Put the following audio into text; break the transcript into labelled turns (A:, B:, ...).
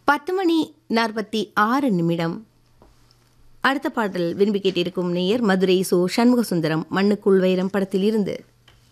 A: 10:46. அடுத்த பாடல் விரும்பி கேட்டிருக்கும் நேயர் மதுரை சோ சண்முக சுந்தரம். மண்ணுக்குள் வைரம் படத்தில் இருந்து